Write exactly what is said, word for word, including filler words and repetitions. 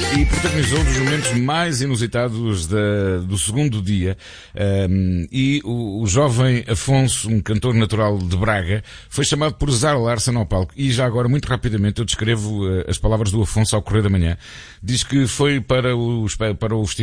e protagonizou um dos momentos mais inusitados da, do segundo dia. Um, e o, o jovem Afonso, um cantor natural de Braga, foi chamado por Zara Larsson ao palco. E já agora, muito rapidamente, eu descrevo uh, as palavras do Afonso ao Correio da Manhã. Diz que foi para o, para o